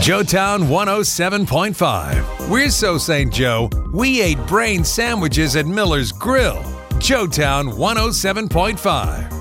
Joetown 107.5. We're so St. Joe, we ate brain sandwiches at Miller's Grill. Joetown 107.5.